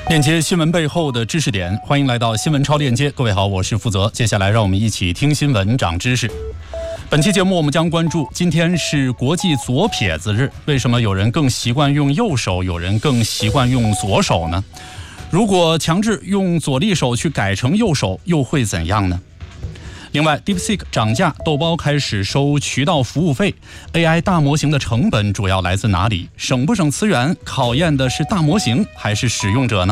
链接新闻背后的知识点，欢迎来到新闻超链接。各位好，我是负责。接下来让我们一起听新闻长知识。本期节目我们将关注，今天是国际左撇子日，为什么有人更习惯用右手，有人更习惯用左手呢？如果强制用左利手去改成右手，又会怎样呢？另外 DeepSeek 涨价，豆包开始收渠道服务费， AI 大模型的成本主要来自哪里？省不省资源，考验的是大模型还是使用者呢？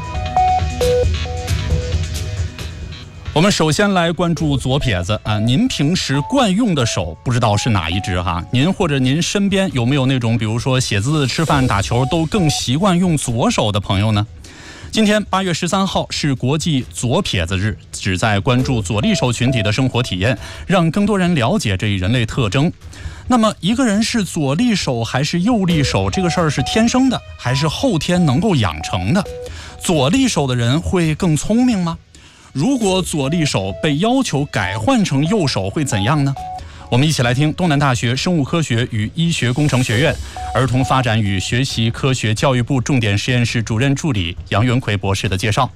我们首先来关注左撇子啊，您平时惯用的手不知道是哪一只哈？您或者您身边有没有那种比如说写字、吃饭、打球都更习惯用左手的朋友呢？今天8月13号是国际左撇子日，旨在关注左利手群体的生活体验，让更多人了解这一人类特征。那么一个人是左利手还是右利手，这个事儿是天生的还是后天能够养成的？左利手的人会更聪明吗？如果左利手被要求改换成右手会怎样呢？我们一起来听东南大学生物科学与医学工程学院儿童发展与学习科学教育部重点实验室主任助理杨元奎博士的介绍。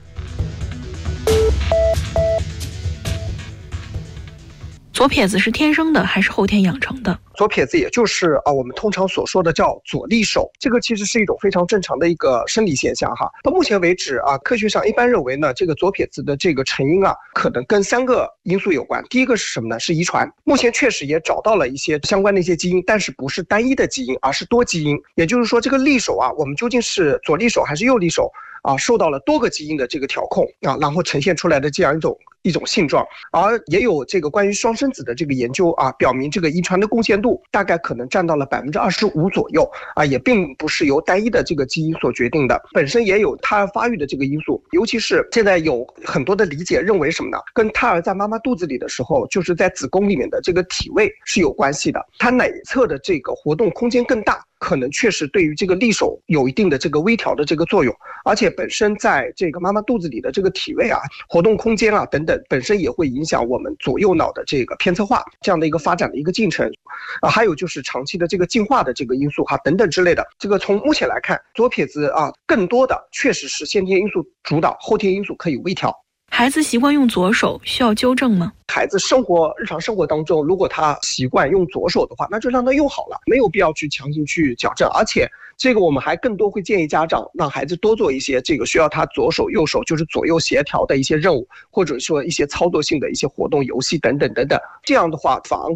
左撇子是天生的还是后天养成的？ 左撇子也就是我们通常所说的叫左利手，这个其实是一种非常正常的一个生理现象哈。到目前为止科学上一般认为呢，这个左撇子的这个成因可能跟3个因素有关。第一个是什么呢？是遗传。目前确实也找到了一些相关的一些基因，但是不是单一的基因，而是多基因。也就是说，这个利手我们究竟是左利手还是右利手受到了多个基因的这个调控然后呈现出来的这样一种性状。而也有这个关于双生子的这个研究表明这个遗传的贡献度大概可能占到了25%左右也并不是由单一的这个基因所决定的，本身也有胎儿发育的这个因素。尤其是现在有很多的理解认为什么呢？跟胎儿在妈妈肚子里的时候，就是在子宫里面的这个体位是有关系的，它哪一侧的这个活动空间更大，可能确实对于这个利手有一定的这个微调的这个作用。而且本身在这个妈妈肚子里的这个体位活动空间等等，本身也会影响我们左右脑的这个偏侧化这样的一个发展的一个进程还有就是长期的这个进化的这个因素等等之类的。这个从目前来看，左撇子更多的确实是先天因素主导，后天因素可以微调。 孩子习惯用左手需要纠正吗？ 孩子日常生活当中，如果他习惯用左手的话，那就让他用好了，没有必要去强行去矫正。而且这个我们还更多会建议家长让孩子多做一些这个需要他左手右手就是左右协调的一些任务，或者说一些操作性的一些活动、游戏等等等等。这样的话反而